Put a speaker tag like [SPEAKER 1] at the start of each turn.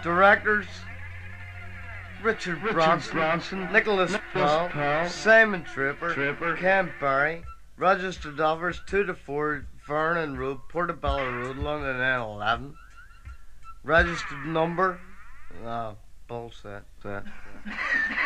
[SPEAKER 1] Directors: Richard Bronson, Nicholas Powell, Simon Tripper, Ken Barry. Registered offers 2 to 4 Vernon Road, Portobello Road, London N11. Registered number, bullshit.